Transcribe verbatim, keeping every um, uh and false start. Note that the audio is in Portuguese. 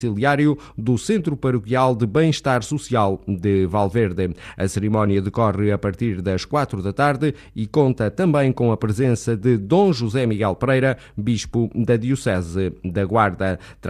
auxiliário do Centro Paroquial de Bem-Estar Social de Valverde. A cerimónia decorre a partir das quatro da tarde e conta também com a presença de Dom José Miguel Pereira, bispo da Diocese da Guarda.